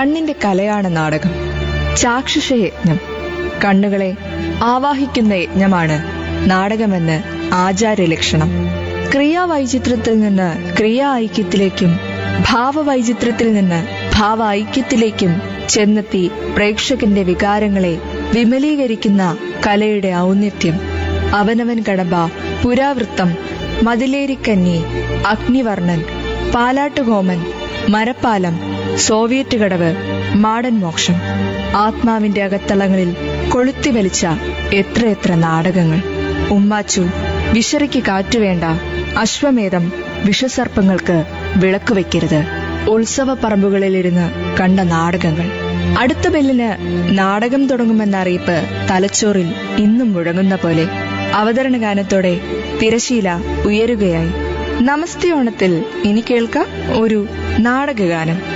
കണ്ണിന്റെ കലയാണ് നാടകം. ചാക്ഷുഷയജ്ഞം, കണ്ണുകളെ ആവാഹിക്കുന്ന യജ്ഞമാണ് നാടകമെന്ന് ആചാര്യലക്ഷണം. ക്രിയാവൈചിത്രത്തിൽ നിന്ന് ക്രിയാ ഐക്യത്തിലേക്കും ഭാവവൈചിത്രത്തിൽ നിന്ന് ഭാവ ഐക്യത്തിലേക്കും ചെന്നെത്തി പ്രേക്ഷകന്റെ വികാരങ്ങളെ വിമലീകരിക്കുന്ന കലയുടെ ഔന്നത്യം. അവനവൻ കടമ്പ, പുരാവൃത്തം, മതിലേരിക്കന്നി, അഗ്നിവർണ്ണൻ, പാലാട്ടുകോമൻ, മരപ്പാലം, സോവിയറ്റ് കടവ്, മാടൻ മോക്ഷം, ആത്മാവിന്റെ അകത്തളങ്ങളിൽ കൊളുത്തിവലിച്ച എത്രയെത്ര നാടകങ്ങൾ. ഉമ്മാച്ചു, വിശറിക്ക് കാറ്റുവേണ്ട, അശ്വമേധം, വിഷസർപ്പങ്ങൾക്ക് വിളക്ക് വയ്ക്കരുത്, ഉത്സവ പറമ്പുകളിലിരുന്ന് കണ്ട നാടകങ്ങൾ. അടുത്ത ബെല്ലിന് നാടകം തുടങ്ങുമെന്ന അറിയിപ്പ് തലച്ചോറിൽ ഇന്നും മുഴങ്ങുന്ന പോലെ അവതരണ ഗാനത്തോടെ തിരശീല ഉയരുകയായി. നമസ്തേ ഓണത്തിൽ ഇനി കേൾക്കാം ഒരു നാടകഗാനം.